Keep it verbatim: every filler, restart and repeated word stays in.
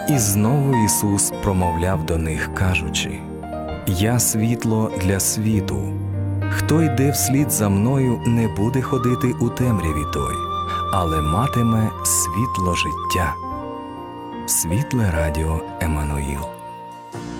І знову Ісус промовляв до них, кажучи: «Я світло для світу. Хто йде вслід за мною, не буде ходити у темряві той, але матиме світло життя». Світле радіо Еммануїл.